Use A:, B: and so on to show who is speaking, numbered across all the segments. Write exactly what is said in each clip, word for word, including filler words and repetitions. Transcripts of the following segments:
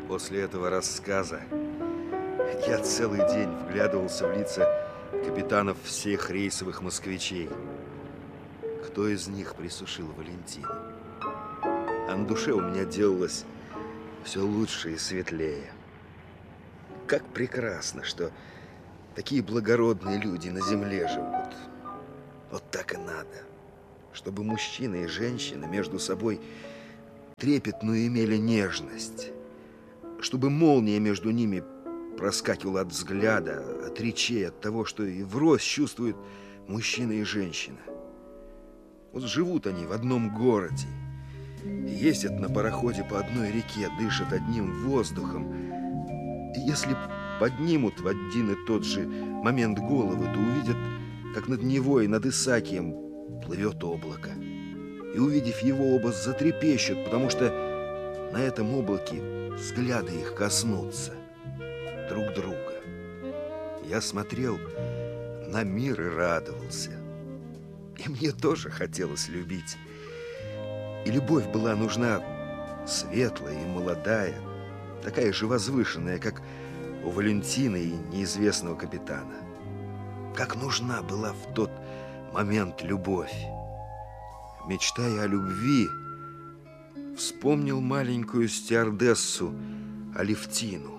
A: После этого рассказа я целый день вглядывался в лица капитанов всех рейсовых москвичей. Кто из них присушил Валентину? А на душе у меня делалось все лучше и светлее. Как прекрасно, что такие благородные люди на земле живут. Вот так и надо. Чтобы мужчина и женщина между собой трепетную имели нежность. Чтобы молния между ними проскакивала от взгляда, от речей, от того, что и врозь чувствуют мужчина и женщина. Вот живут они в одном городе, ездят на пароходе по одной реке, дышат одним воздухом. И если поднимут в один и тот же момент головы, то увидят, как над Невой и над Исаакием плывет облако. И, увидев его, оба затрепещут, потому что на этом облаке взгляды их коснутся друг друга. Я смотрел на мир и радовался. И мне тоже хотелось любить. И любовь была нужна светлая и молодая, такая же возвышенная, как у Валентины и неизвестного капитана. Как нужна была в тот момент любовь. Мечтая о любви, вспомнил маленькую стюардессу Алевтину,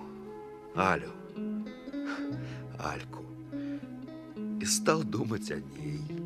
A: Алю, Альку, и стал думать о ней.